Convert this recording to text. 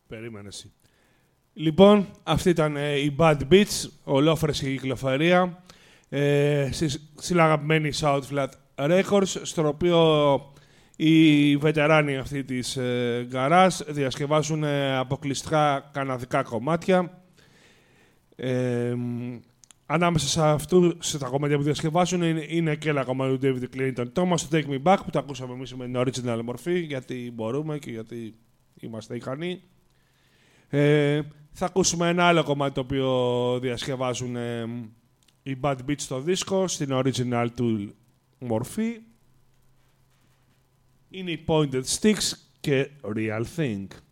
Περίμενε εσύ. Λοιπόν, αυτή ήταν η Bad Beats, ολόφρεση κυκλοφορία, στη αγαπημένη Southflat Records, στο οποίο οι βετεράνοι αυτή της γκαράζ διασκευάζουν αποκλειστικά καναδικά κομμάτια. Ανάμεσα σε τα κομμάτια που διασκευάζουν είναι και ένα κομμάτι του David Clinton Thomas, το Take Me Back, που το ακούσαμε εμείς με την original μορφή, γιατί μπορούμε και γιατί είμαστε ικανοί. Θα ακούσουμε ένα άλλο κομμάτι το οποίο διασκευάζουν οι Bad Beats στο δίσκο, στην original του μορφή. Είναι οι Pointed Sticks και Real Thing.